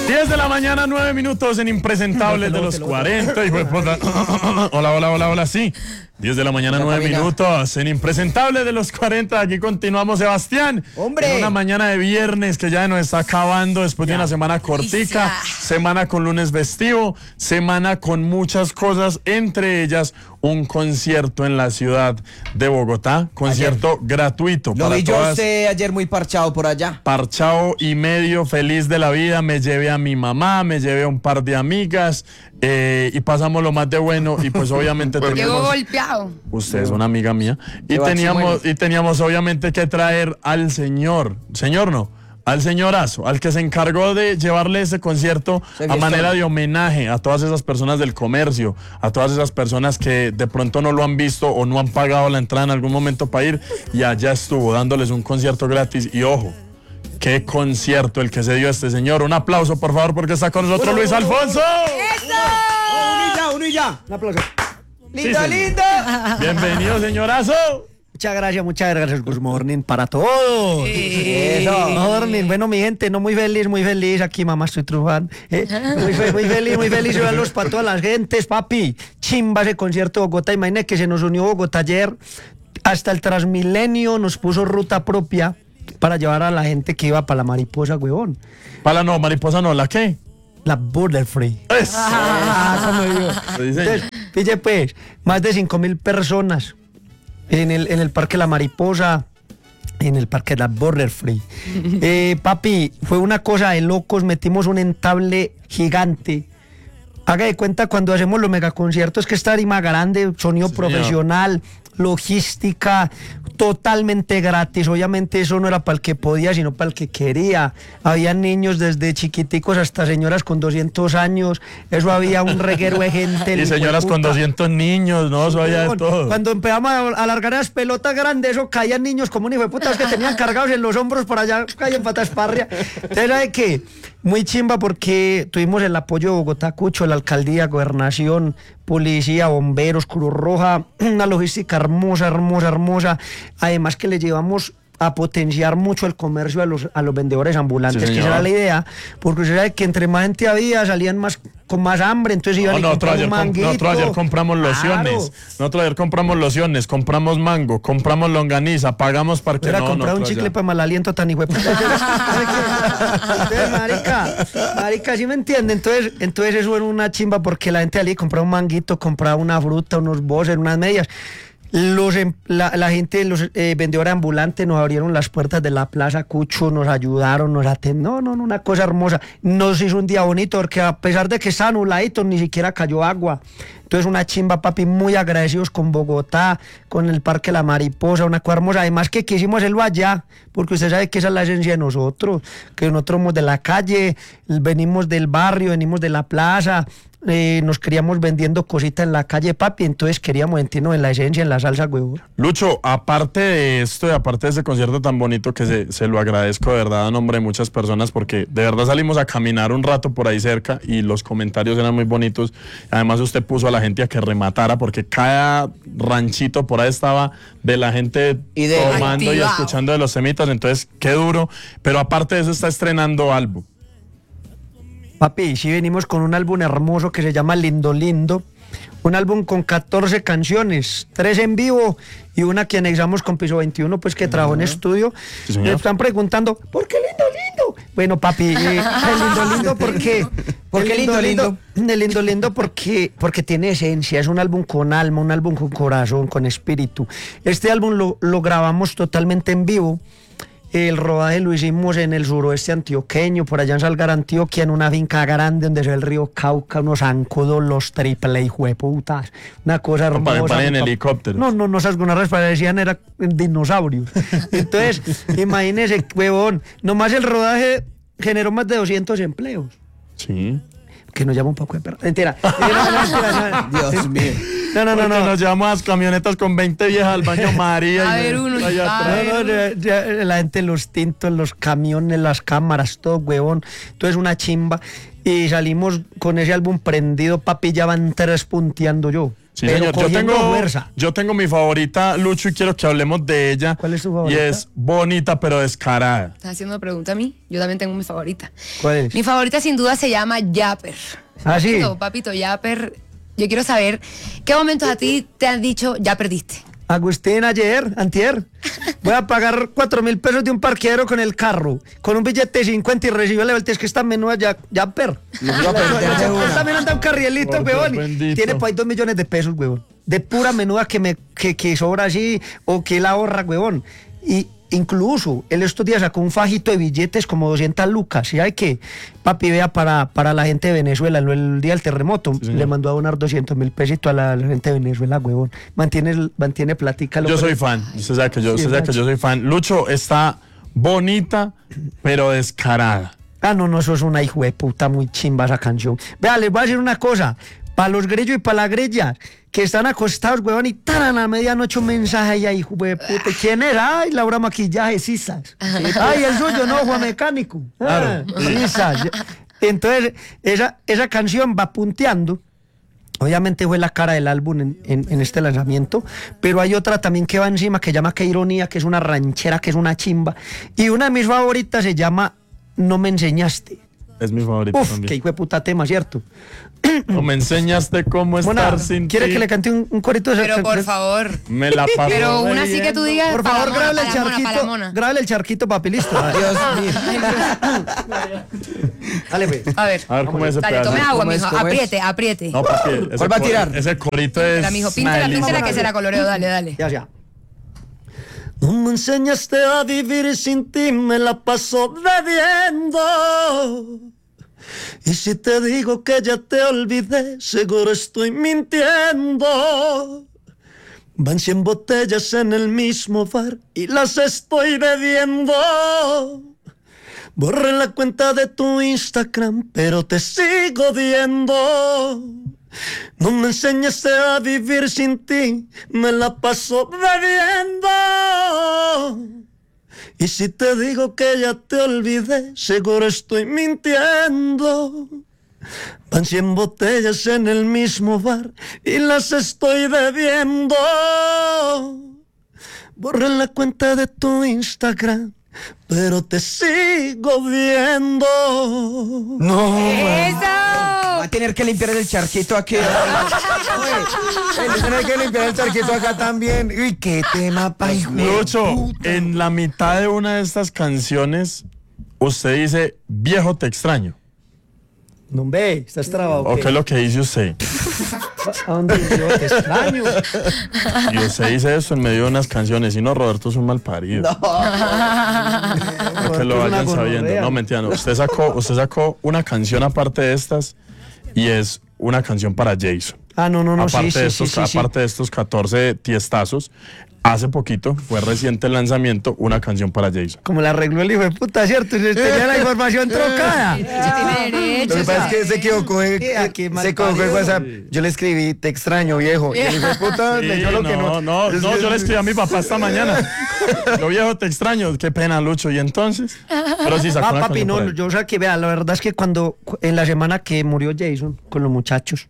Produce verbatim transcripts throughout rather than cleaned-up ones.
diez de la mañana, nueve minutos en Impresentables de los cuarenta. Hijo de puta. Hola, hola, hola, hola, sí. diez de la mañana, nueve minutos en Impresentables de los cuarenta. Aquí continuamos, Sebastián. ¡Hombre! En una mañana de viernes que ya nos está acabando después de una semana cortica, semana con lunes festivo, semana con muchas cosas, entre ellas un concierto en la ciudad de Bogotá, concierto ayer. gratuito. Lo para vi yo todas. usted ayer muy parchado por allá. Parchado y medio, feliz de la vida. Me llevé a mi mamá, me llevé a un par de amigas eh, y pasamos lo más de bueno. Y pues obviamente Llegó teníamos... golpeado. Usted es una amiga mía. Y teníamos, y teníamos obviamente que traer al señor, señor no, al señorazo, al que se encargó de llevarle ese concierto a manera de homenaje a todas esas personas del comercio, a todas esas personas que de pronto no lo han visto o no han pagado la entrada en algún momento para ir, y allá estuvo dándoles un concierto gratis. Y ojo, qué concierto el que se dio este señor. Un aplauso, por favor, porque está con nosotros Luis Alfonso. ¡Eso! Uno y ya, uno y ya. Un aplauso. ¡Linda, Sí, linda! Bienvenido, señorazo. Muchas gracias, muchas gracias. Good morning para todos. Eso. Good morning. Bueno, mi gente, no muy feliz, muy feliz. Aquí, mamá, estoy trufando. ¿eh? Muy, fe- muy feliz, muy feliz. Saludos para todas las gentes, papi. Chimba ese concierto de Bogotá. Imagínate que se nos unió Bogotá ayer. Hasta el Transmilenio nos puso ruta propia para llevar a la gente que iba para la Mariposa, huevón. Para no, mariposa no, ¿la qué? La Border Free. Eso. Ah, ¿cómo digo? Entonces, pille pues, más de cinco mil personas en el, en el Parque La Mariposa, en el Parque La Border Free. Eh, papi, fue una cosa de locos, metimos un entable gigante. Haga de cuenta cuando hacemos los megaconciertos que es tarima grande, sonido Sí, profesional, logística, totalmente gratis. Obviamente eso no era para el que podía, sino para el que quería. Había niños desde chiquiticos hasta señoras con doscientos años. Eso había un reguero de gente. Y señoras con doscientos niños, ¿no? Eso había de todo. Cuando empezamos a alargar las pelotas grandes, eso caían niños como un hijo de putas que tenían cargados en los hombros por allá, caían patas parria. Entonces, ¿sabe qué? Muy chimba porque tuvimos el apoyo de Bogotá Cucho, la alcaldía, gobernación, policía, bomberos, Cruz Roja, una logística hermosa, hermosa, hermosa. Además que le llevamos a potenciar mucho el comercio a los, a los vendedores ambulantes, Sí, que señor. esa era la idea, porque usted sabe que entre más gente había, salían más con más hambre, entonces iban No, y nosotros, compraban ayer, un com- manguito. nosotros ayer compramos lociones. Claro. Nosotros ayer compramos lociones, compramos mango, compramos longaniza, pagamos parque. Era no, comprar un nosotros chicle allá. para mal aliento tan hijo de puta. Entonces, marica, marica, ¿sí me entiende? Entonces, entonces eso era una chimba porque la gente allí compraba un manguito, compraba una fruta, unos boxers, unas medias. Los, em- la, la gente, los eh, vendedores ambulantes nos abrieron las puertas de la Plaza Cucho, nos ayudaron, nos atendieron. No, no, no, una cosa hermosa. Nos hizo un día bonito porque a pesar de que estaba nubladito, ni siquiera cayó agua. Entonces una chimba, papi, muy agradecidos con Bogotá, con el Parque La Mariposa, una cosa hermosa. Además que quisimos hacerlo allá, porque usted sabe que esa es la esencia de nosotros, que nosotros somos de la calle, venimos del barrio, venimos de la plaza. Eh, nos queríamos vendiendo cositas en la calle, papi, entonces queríamos sentirnos en la esencia, en la salsa, huevón. Lucho, aparte de esto y aparte de ese concierto tan bonito que se, se lo agradezco de verdad a nombre de muchas personas, porque de verdad salimos a caminar un rato por ahí cerca y los comentarios eran muy bonitos. Además usted puso a la gente a que rematara, porque cada ranchito por ahí estaba de la gente Y de- tomando y Activado. escuchando de los semitas, entonces qué duro. Pero aparte de eso está estrenando álbum. Papi, sí venimos con un álbum hermoso que se llama Lindo Lindo, un álbum con catorce canciones, tres en vivo y una que anexamos con Piso veintiuno, pues que trabajó en estudio. Sí, señor. Me están preguntando, ¿por qué Lindo Lindo? Bueno, papi, eh, el Lindo Lindo porque... ¿Por el qué Lindo Lindo? El Lindo Lindo porque, porque tiene esencia, es un álbum con alma, un álbum con corazón, con espíritu. Este álbum lo, lo grabamos totalmente en vivo. El rodaje lo hicimos en el suroeste antioqueño, por allá en Salgar, Antioquia, en una finca grande donde se ve el río Cauca, unos zancudos, los triple hijueputas, una cosa No, para- hermosa. para en mi papá. helicópteros. No, no, no, esas gonorras parecían eran dinosaurios. Entonces, imagínese, huevón, nomás el rodaje generó más de doscientos empleos. Sí. Que nos llama un poco de perro. Mentira. No, no, mentira, no. Dios mío. No, no, no, Porque no. nos llevamos a las camionetas con veinte viejas al baño María. A y ver, me- uno, allá a atrás. No, no, ya- ya la gente, los tintos, los camiones, las cámaras, todo, huevón. Entonces una chimba. Y salimos con ese álbum prendido, papi, ya van tres punteando yo. Sí, pero señor. Yo cogiendo tengo, fuerza. yo tengo mi favorita, Lucho, y quiero que hablemos de ella. ¿Cuál es tu Y favorita? es bonita, pero descarada. ¿Estás haciendo pregunta a mí? Yo también tengo mi favorita. ¿Cuál es? Mi favorita sin duda se llama Yapper. ¿Ah, sí? Papito, papito, Yapper. Yo quiero saber, ¿qué momentos a ti te han dicho, ya perdiste? Agustín, ayer, antier, voy a pagar cuatro mil pesos de un parqueadero con el carro, con un billete de cincuenta y recibo el es que esta menuda ya, ya per. También anda un carrielito, Por Dios huevón. y bendito. Tiene por ahí dos millones de pesos, huevón. De pura menuda que me que, que sobra así, o que él ahorra, huevón. Y incluso, él estos días sacó un fajito de billetes como doscientas lucas. ¿Y hay que? Papi, vea, para, para la gente de Venezuela, el, el día del terremoto, Sí, señor. le mandó a donar doscientos mil pesitos a la, la gente de Venezuela, huevón. Mantiene, mantiene platica. Yo soy fan. Usted sabe que yo, Sí, usted sabe que macho. yo soy fan. Lucho está bonita, pero descarada. Ah, no, no, eso es una hijo de puta muy chimba esa canción. Vea, les voy a decir una cosa. Para los grillos y para las grillas que están acostados, huevón, y taran a medianoche un mensaje ahí, hijo de puta. ¿Quién era? Ay, Laura Maquillaje, Cisas. Ay, el suyo, no, Juan Mecánico. Ah, Claro. Cisas. Entonces, esa, esa canción va punteando. Obviamente fue la cara del álbum en, en, en este lanzamiento, pero hay otra también que va encima que se llama Qué ironía, que es una ranchera, que es una chimba. Y una de mis favoritas se llama No me enseñaste. Es mi favorita Uf, también. qué hijo de puta tema, ¿cierto? No me enseñaste cómo estar Mona, sin ¿quiere ti. que le cante un, un corito de Pero por favor. Me la paso. Pero una así que tú digas. Por para favor, la mona, grábale el para la mona, para la charquito, mona. grábale el charquito, papi, listo. Dios mío. Dale, pues. A ver. A ver cómo es ese Dale, pedazo. tome agua, ¿Cómo es? mijo. ¿Cómo es? Apriete, apriete. No, papi, ese ¿Cuál va a cor- tirar? Ese corito es. Espera, mijo, píntela, una píntela delicia. que será coloreo. Dale, dale. Ya, ya. No me enseñaste a vivir sin ti, me la paso bebiendo. Y si te digo que ya te olvidé, seguro estoy mintiendo. Van cien botellas en el mismo bar y las estoy bebiendo. Borré la cuenta de tu Instagram, pero te sigo viendo. No me enseñaste a vivir sin ti, me la paso bebiendo. Y si te digo que ya te olvidé, seguro estoy mintiendo. Van cien botellas en el mismo bar y las estoy bebiendo. Borré la cuenta de tu Instagram, pero te sigo viendo. No, ¡Eso! va a tener que limpiar el charquito aquí. Él tiene que limpiar el charquito acá también. Uy, qué tema, pa' hijo de Lucho, puta. en la mitad de una de estas canciones, usted dice, viejo te extraño. No ve, estás trabado. ¿O qué es lo que dice usted? ¿A dónde yo te extraño? Y usted dice eso en medio de unas canciones. Y no, Roberto es un mal parido. No. que lo Roberto es una vayan sabiendo. gonorrea. No, mentira, no. Usted sacó, usted sacó una canción aparte de estas y es una canción para Jason. Ah, no, no, no, aparte, sí, de sí, estos, sí, sí, aparte de estos catorce tiestazos, hace poquito, fue reciente el lanzamiento, una canción para Jason. Como la arregló el hijo de puta, ¿cierto? Se tenía la información trocada. Eso tiene derecho. Lo que pasa es que se equivocó, eh, Sí, aquí, se mal equivocó en parido. WhatsApp. Yo le escribí, te extraño, viejo. Y el hijo de puta Sí, leyó lo que no, no. no, no, yo le escribí a mi papá esta mañana. Lo viejo te extraño, qué pena, Lucho. Y entonces, pero sí sacó Ah, una papi, canción no, por ahí. yo sé que vea, la verdad es que cuando, en la semana que murió Jason con los muchachos,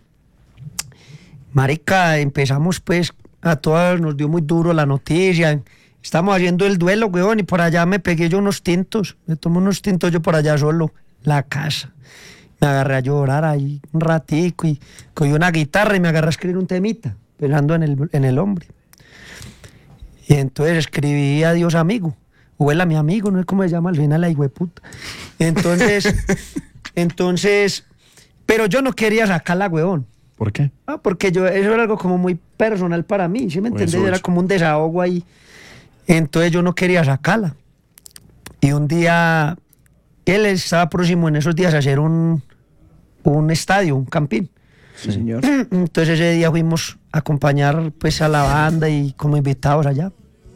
marica, empezamos pues, a todas nos dio muy duro la noticia, estamos haciendo el duelo, weón, y por allá me pegué yo unos tintos, me tomé unos tintos yo por allá solo, la casa, me agarré a llorar ahí un ratico y cogí una guitarra y me agarré a escribir un temita, pensando en el, en el hombre. Y entonces escribí Adiós amigo, o él a mi amigo, no sé cómo se llama al final la hijueputa. Entonces, entonces, pero yo no quería sacarla, huevón. ¿Por qué? Ah, porque yo, eso era algo como muy personal para mí, ¿sí me Muy entendés? Era suyo. como un desahogo ahí. Entonces yo no quería sacarla. Y un día, él estaba próximo en esos días a hacer un, un estadio, un campín. Sí, señor. Entonces ese día fuimos a acompañar pues a la banda y como invitados allá.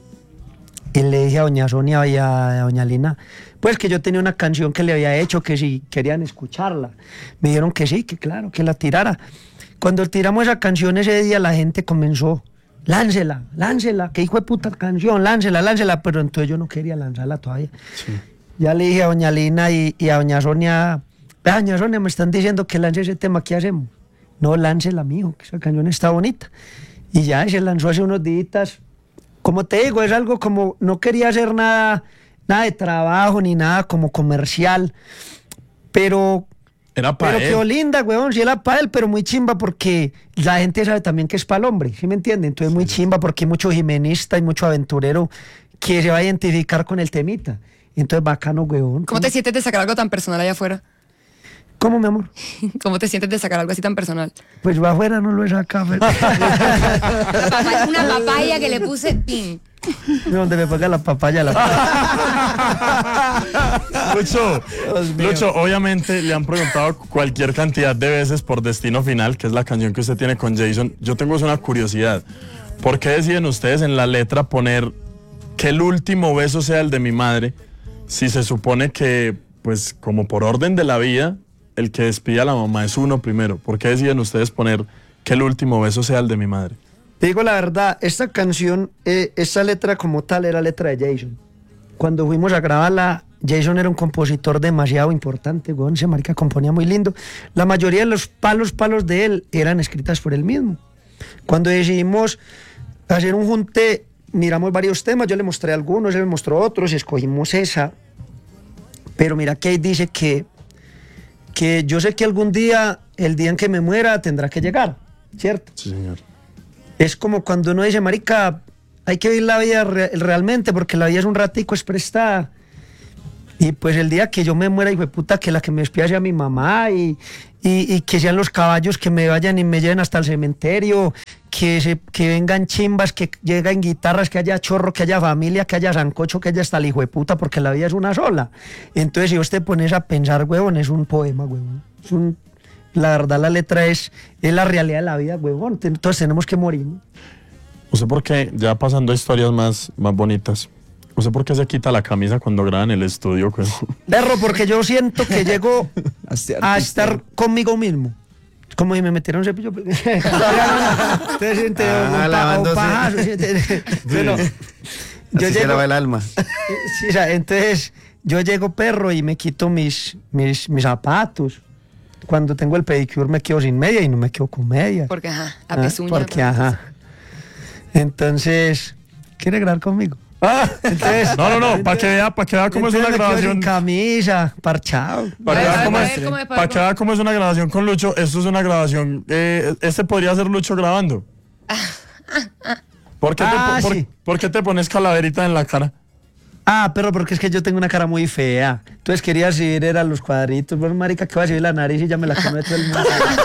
Y le dije a doña Sonia y a, a doña Lina, pues que yo tenía una canción que le había hecho, que si querían escucharla. Me dijeron que sí, que claro, que la tirara. Cuando tiramos esa canción ese día la gente comenzó, láncela, láncela, que hijo de puta canción, láncela, láncela, pero entonces yo no quería lanzarla todavía. Sí. Ya le dije a doña Lina y, y a doña Sonia, "Vea, doña Sonia, me están diciendo que lance ese tema, ¿qué hacemos?" no, láncela, mijo, que esa canción está bonita. Y ya se lanzó hace unos días. Como te digo, es algo como, no quería hacer nada, nada de trabajo ni nada como comercial, pero... Era para Pero él. quedó linda, weón, sí era para él, pero muy chimba porque la gente sabe también que es para el hombre, ¿sí me entiende? Entonces muy chimba porque hay mucho jimenista y mucho aventurero que se va a identificar con el temita. Entonces bacano, weón. ¿Cómo te sientes de sacar algo tan personal allá afuera? ¿Cómo, mi amor? ¿Cómo te sientes de sacar algo así tan personal? Pues va afuera, no lo he sacado. Papaya- Una papaya que le puse pin. Donde me paga la papaya, la Lucho, Lucho, obviamente le han preguntado cualquier cantidad de veces por Destino Final, que es la canción que usted tiene con Jason. Yo tengo una curiosidad. ¿Por qué deciden ustedes en la letra poner que el último beso sea el de mi madre, si se supone que, pues, como por orden de la vida, el que despide a la mamá es uno primero? ¿Por qué deciden ustedes poner que el último beso sea el de mi madre? Te digo la verdad, esta canción, eh, esta letra como tal era letra de Jason. Cuando fuimos a grabarla, Jason era un compositor demasiado importante, weón, ese marica componía muy lindo. La mayoría de los palos, palos de él eran escritas por él mismo. Cuando decidimos hacer un junte, miramos varios temas, yo le mostré algunos, él me mostró otros, escogimos esa. Pero mira que ahí dice que, que yo sé que algún día, el día en que me muera, tendrá que llegar, ¿cierto? Sí, señor. Es como cuando uno dice, marica, hay que vivir la vida re realmente, porque la vida es un ratico, es prestada. Y pues el día que yo me muera, hijo de puta, que la que me despida sea mi mamá y, y, y que sean los caballos que me vayan y me lleven hasta el cementerio, que, se, que vengan chimbas, que lleguen guitarras, que haya chorro, que haya familia, que haya sancocho, que haya hasta el hijo de puta, porque la vida es una sola. Entonces, si vos te pones a pensar, huevón, es un poema, huevón. Es un... La verdad, la letra es, es la realidad de la vida, huevón. Entonces tenemos que morir, ¿no? ¿Usted por qué, ya pasando a historias más, más bonitas, usted por qué se quita la camisa cuando graba en el estudio? Perro, porque yo siento que llego a estar conmigo mismo. Como si me metiera un cepillo. Entonces siente Ah, un pa- lavándose. un pajazo, siente- Bueno, yo Así se llego, lava el alma. sí, o sea, entonces yo llego, perro, y me quito mis, mis, mis zapatos. Cuando tengo el pedicure me quedo sin media y no me quedo con media. Porque, ajá, a Ah, pezuña. Porque, ajá. Entonces, ¿quiere grabar conmigo? Entonces, No, no, no, para que vea, para que vea cómo es una entonces me quedo sin grabación. camisa, parchado. Para que A vea ver, cómo a es- ver, ¿cómo es? para que vea cómo es una grabación con Lucho. Esto es una grabación. Eh, este podría ser Lucho grabando. ¿Por qué, te, Ah, por- sí. por qué te pones calaverita en la cara? Ah, pero porque es que yo tengo una cara muy fea. Entonces quería subir, eran los cuadritos. Bueno, marica, que va a subir la nariz y ya me la come todo el mundo.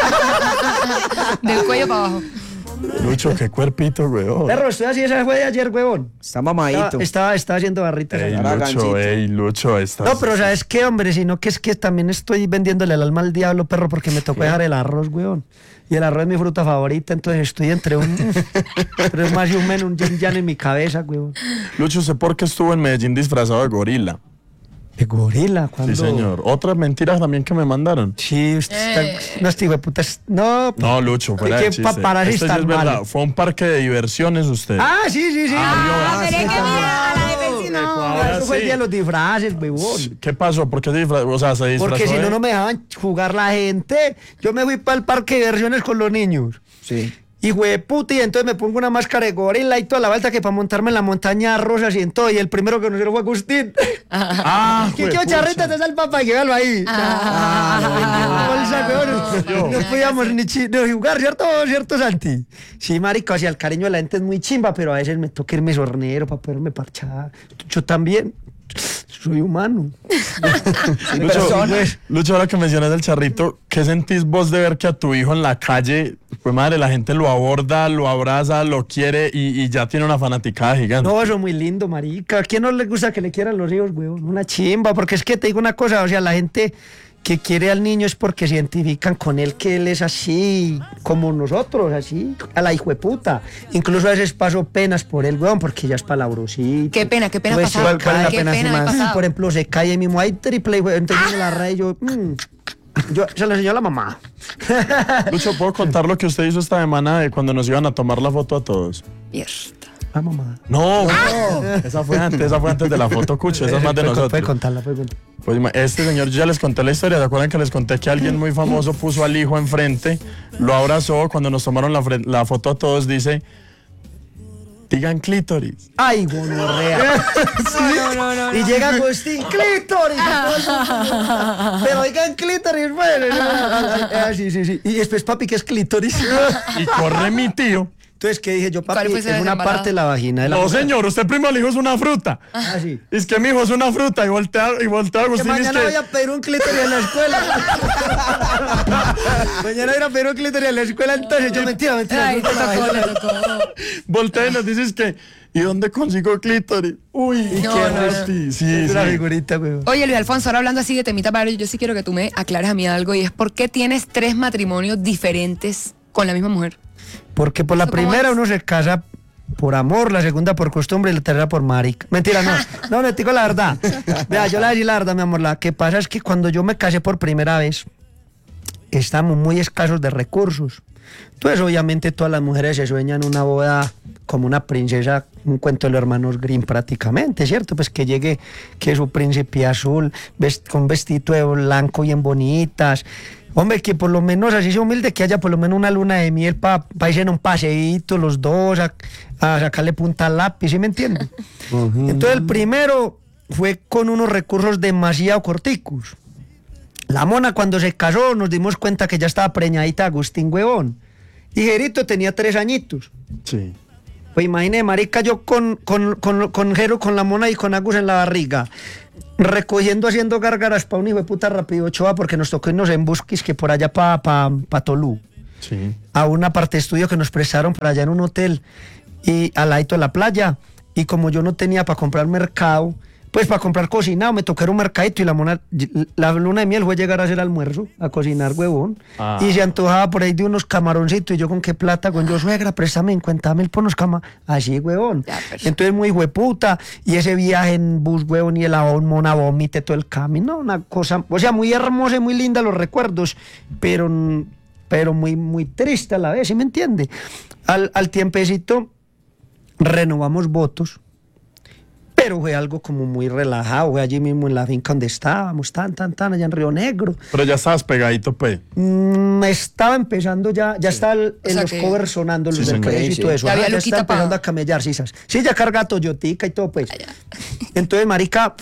Del cuello para abajo. Lucho, qué cuerpito, weón. Perro, estoy así, esa fue de ayer, huevón. Está mamadito. Estaba, estaba, estaba haciendo barritas. Ey, allá. Lucho, Gancito. ey, Lucho, estás. No, pero ¿sabes qué, hombre? Sino que es que también estoy vendiéndole el alma al diablo, perro, porque me tocó dejar el arroz, huevón. Y el arroz es mi fruta favorita, entonces estoy entre un... Pero es más y un men, un yin yang en mi cabeza, huevón. Lucho, ¿usted por qué estuvo en Medellín disfrazado de gorila? ¿De gorila? ¿Cuándo? Sí, señor. Otras mentiras también que me mandaron. Sí, usted está... No, este hijo de puta... es- No, No, Lucho, fuera ¿Qué de chiste. paparazzi Este sí tan es verdad. malo? Fue un parque de diversiones usted. Ah, sí, sí, sí. Ah, pero es que sí, mira, a la de No, vecino. ahora eso fue el sí. día de los disfraces, huevón. ¿Qué pasó? ¿Por qué se disfrazó? O sea, se disfrazó Porque si de- no, no me dejaban jugar la gente. Yo me fui para el parque de diversiones con los niños. Sí. Y de puta, y entonces me pongo una máscara de gorila y toda la vuelta que para montarme en la montaña rosas y en todo. Y el primero que nos dio fue Agustín. Ah, ¿Qué juepucha. charrita te el papá? Llévalo ahí. Ah. Bolsa, weón. yo. No podíamos ni, chi- ni jugar, ¿cierto? ¿Cierto, Santi? Sí, marica, o sea, el cariño de la gente es muy chimba, pero a veces me toca irme sornero para poderme parchar. Yo también soy humano. Lucho, Pues, Lucho, ahora que mencionas el charrito, ¿qué sentís vos de ver que a tu hijo en la calle, pues madre, la gente lo aborda, lo abraza, lo quiere y, y ya tiene una fanaticada gigante? no, eso es muy lindo, marica. ¿A quién no le gusta que le quieran los hijos, weón? Una chimba, porque es que te digo una cosa, o sea, la gente que quiere al niño es porque se identifican con él, que él es así, como nosotros, así, a la hijo de puta. Incluso a veces paso penas por él, weón, porque ya es palabrosito. Qué pena, qué pena Pues, pasado. ¿cuál- cuál es la Qué pena así pena me he más? pasado. Por ejemplo, se cae ahí mismo, hay triple, weón, entonces me la raya y yo, mm, yo, se lo enseñó a la mamá. Lucho, ¿puedo contar lo que usted hizo esta semana de cuando nos iban a tomar la foto a todos? Mierda. Ah, mamá. No, esa fue antes, esa fue antes de la foto, Cucho, esa es más de Puede- nosotros. Puede contarla, puede contarla. Pues ima- este señor, yo ya les conté la historia, ¿se acuerdan que les conté que alguien muy famoso puso al hijo enfrente, lo abrazó, cuando nos tomaron la, fre- la foto a todos dice, digan clítoris. Ay, gonorrea. No, no, no, no. Y llega Agustín, clítoris. Pero oigan, clítoris, bueno. Ah, sí, sí, sí. Y después, papi, ¿qué es clítoris? Y corre mi tío. Entonces, ¿qué dije yo, ¿Cuál papi? fue Es ese una desembalado? parte de la vagina de la No, mujer. señor, usted primo le dijo es una fruta. Ah, sí. Es que mi hijo es una fruta y voltea, y voltea a Que Agustín y es mañana que... voy a pedir un clítoris en la escuela. Mañana voy a pedir un clítoris en la escuela, entonces yo mentira, mentira. Ay, no, te no, tocó, no, le no. tocó. Voltea y nos dices que, ¿y dónde consigo clítoris? Uy, No, qué no, no. resti- Sí, Es una sí. figurita, güey. Oye, Luis Alfonso, ahora hablando así de temita varios, yo sí quiero que tú me aclares a mí algo y es ¿por qué tienes tres matrimonios diferentes con la misma mujer? Porque por la ¿Eso cómo primera es? uno se casa por amor, la segunda por costumbre y la tercera por marica. Mentira, no. No, le digo la verdad. Vea, yo le voy a decir la verdad, mi amor. La que pasa es que cuando yo me casé por primera vez, estamos muy escasos de recursos. Entonces, obviamente, todas las mujeres se sueñan una boda como una princesa, un cuento de los hermanos Grimm prácticamente, ¿cierto? Pues que llegue, que su príncipe azul, vest- con vestido de blanco bien bonitas. Hombre, que por lo menos así sea humilde, que haya por lo menos una luna de miel para pa irse en un paseíto los dos, a, a sacarle punta al lápiz, ¿sí me entienden? Entonces el primero fue con unos recursos demasiado corticos. La mona cuando se casó nos dimos cuenta que ya estaba preñadita Agustín, huevón. Y Jerito tenía tres añitos. Sí. Pues imagínate, marica, yo con, con, con, con Jero, con la mona y con Agus en la barriga, recogiendo, haciendo gárgaras pa' un hijo de puta Rápido Ochoa, porque nos tocó irnos en busquis que por allá pa, pa, pa Tolú, Sí. a una parte de estudio que nos prestaron para allá en un hotel, y al ladito de la playa, y como yo no tenía para comprar mercado, pues para comprar cocinado, me tocó ir a un mercadito y la mona, la luna de miel fue llegar a hacer almuerzo, a cocinar, huevón. Ah. Y se antojaba por ahí de unos camaroncitos y yo con qué plata, con yo, suegra, préstame cincuenta mil por unos cama, así, huevón. Ya, pero- Entonces muy hueputa, y ese viaje en bus, huevón, y el ahón, mona, vomite todo el camino, una cosa, o sea, muy hermosa y muy linda los recuerdos, pero, pero muy, muy triste a la vez, ¿sí me entiende? Al, al tiempecito renovamos votos, pero fue algo como muy relajado, fue allí mismo en la finca donde estábamos, tan, tan, tan, allá en Río Negro. Pero ya estabas pegadito, pues. Mm, estaba empezando ya, ya está el, O en sea los que- covers sonando, los Sí, del señor. colegio y Sí, todo sí. eso. Ya había Ah, ya Luquita está empezando pa- a camellar, sí, sas. Sí, ya carga Toyotica y todo, pues. Entonces, marica,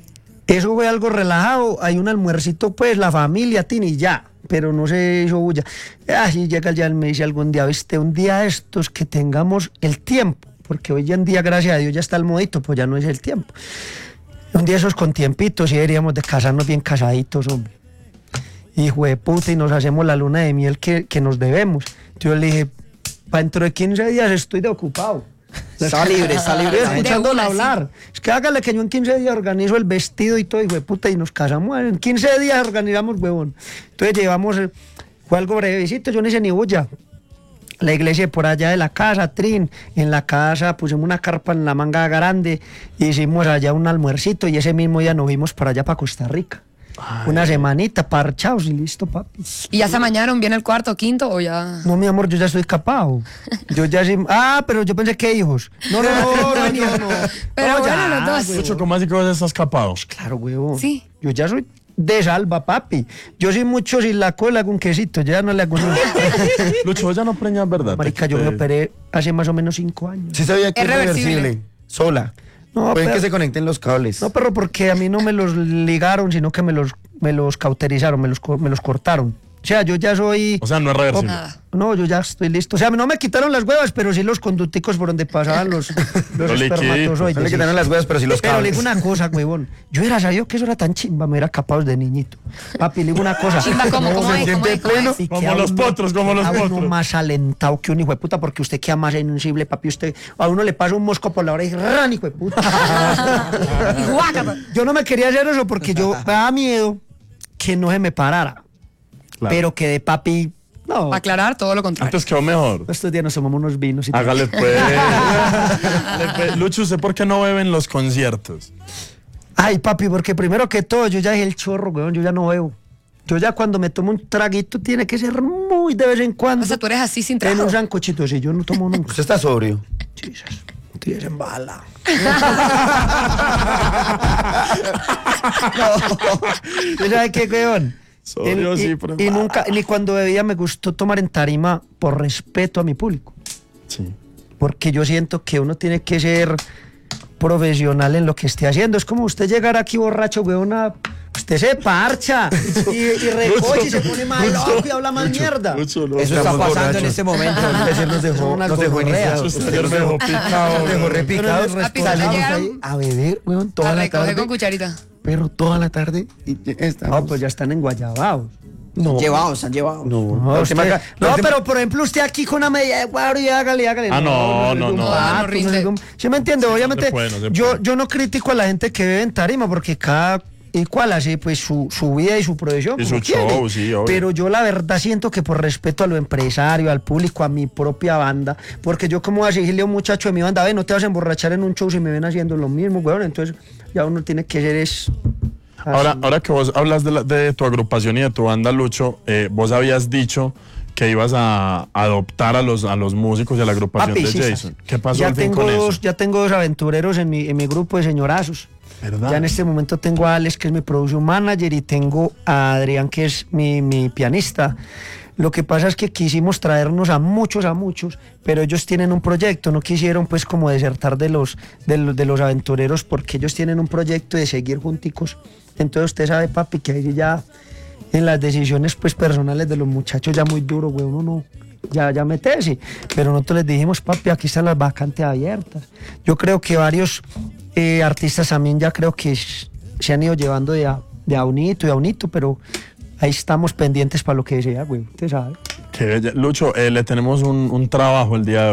eso fue algo relajado, hay un almuercito, pues, la familia, Tini, ya, pero no se hizo bulla. Así llega el día, él me dice algún día, viste, un día estos que tengamos el tiempo, porque hoy en día, gracias a Dios, ya está el modito, pues ya no es el tiempo. Un día esos con tiempitos, y deberíamos de casarnos bien casaditos, hombre. Hijo de puta, y nos hacemos la luna de miel que, que nos debemos. Yo le dije, para dentro de quince días estoy de ocupado. Está libre, está libre. Estoy escuchándola De una, hablar. Es que hágale que yo en quince días organizo el vestido y todo, hijo de puta, y nos casamos. En quince días organizamos, huevón. Entonces llevamos, eh, fue algo brevecito, yo no hice ni bulla. La iglesia por allá de la casa, Trin, en la casa pusimos una carpa en la manga grande, hicimos allá un almuercito y ese mismo día nos vimos para allá, para Costa Rica. Una semanita, parchados y listo, papi. ¿Y ya se amañaron? ¿Viene el cuarto, quinto o ya...? No, mi amor, yo ya estoy escapado. Yo ya sí. Ah, pero yo pensé que hijos. No, no, no, no, no. no. Pero No, bueno, ya, los dos. huevón. Mucho, ¿cómo así que vos estás escapado? Claro, huevón. Sí. Yo ya soy de salva, papi. Yo soy mucho sin la cola con quesito, yo ya no le hago ni... Lucho, vos ya no preñas, ¿verdad? Marica, yo me Te- operé hace más o menos cinco años. Sí sabía que Es es reversible. reversible. Sola. No, Pueden pero- que se conecten los cables. No, pero porque a mí no me los ligaron, sino que me los, me los cauterizaron, me los, co- me los cortaron. O sea, yo ya soy... O sea, no es reversible. Nada. No, yo ya estoy listo. O sea, no me quitaron las huevas, pero sí los conducticos por donde pasaban los, los Los liquiditos. espermatozoides. No le sí. quitaron las huevas, pero sí los Pero le cables. digo una cosa, huevón. Yo era sabido que eso era tan chimba, me era capaz de niñito. Papi, le digo una cosa. Chimba, ¿cómo, cómo se es, cómo siente es, cómo pleno es? y Como queda los uno- potros, como los a uno potros. más alentado que un hijo de puta, porque usted queda más sensible, papi. Usted, a uno le pasa un mosco por la oreja y ran, hijo de puta. Y guácata. Yo no me quería hacer eso porque yo me daba miedo que no se me parara. Claro. Pero que de papi, no. Para aclarar, todo lo contrario. Antes quedó mejor. Estos días nos tomamos unos vinos y todo. Hágale pues. Hágale, pues. Lucho, ¿usted por qué no bebe en los conciertos? Ay, papi, porque primero que todo, yo ya dije el chorro, weón, yo ya no bebo. Yo ya cuando me tomo un traguito tiene que ser muy de vez en cuando. O sea, tú eres así sin En trago. un sancochito, sí, yo no tomo nunca. Usted está sobrio. Jesus. Tienes en bala. ¿Tú sabes qué, weón? Sobrio, y, sí, pero en y bala. nunca, ni cuando bebía me gustó tomar en tarima por respeto a mi público. Sí. Porque yo siento que uno tiene que ser profesional en lo que esté haciendo. Es como usted llegar aquí borracho, weón, a... Usted se parcha y, y recoge y se pone más loco y habla más mierda. Lucho, no, Eso está Estamos pasando en borrachos. este momento. Ayer nos dejó, unas nos dejó gonorreas. iniciados. Ayer me dejó picado. Nos dejó repicados. Pero ¿A picar Salimos llegaron? ahí a beber, weón, toda A la recoger tarde. con cucharita. Pero toda la tarde. Y ya estamos. No, pues ya están enguayabados. No. Llevados, han llevado. No, No, La última usted- ca- la no, última- pero por ejemplo, usted aquí con una media de cuadro y hágale, hágale. Ah, no, no, es un no. pato, No, no es rinde. un- ¿Sí me entiende? Obviamente, se puede, no se yo, puede. yo no critico a la gente que bebe en tarima porque cada y cual hace pues su, su vida y su profesión Y como su quiere. show, sí, obvio. Pero yo la verdad siento que por respeto a lo empresario, al público, a mi propia banda, porque yo como voy a decirle a un muchacho de mi banda, ve, no te vas a emborrachar en un show si me ven haciendo lo mismo, weón, entonces ya uno tiene que ser es... Ahora, así. ahora que vos hablas de, la- de tu agrupación y de tu banda, Lucho, eh, vos habías dicho que ibas a adoptar a los, a los músicos de la agrupación Papi, de sí, Jason. sí. ¿Qué pasó ya al fin tengo con dos, eso? Ya tengo dos aventureros en mi, en mi grupo de señorazos. ¿Verdad? Ya en este momento tengo a Alex, que es mi production manager, y tengo a Adrián, que es mi, mi pianista. Lo que pasa es que quisimos traernos a muchos, a muchos, pero ellos tienen un proyecto, no quisieron pues como desertar de los, de los, de los aventureros, porque ellos tienen un proyecto de seguir junticos. Entonces usted sabe, papi, que ahí ya en las decisiones pues personales de los muchachos ya muy duro, güey, uno no, ya, ya meterse. Pero nosotros les dijimos, papi, aquí están las vacantes abiertas. Yo creo que varios eh, artistas también ya creo que s- se han ido llevando de a, de a unito y a unito, pero ahí estamos pendientes para lo que sea, güey, usted sabe. Qué bella. Lucho, eh, le tenemos un, un trabajo el día de hoy.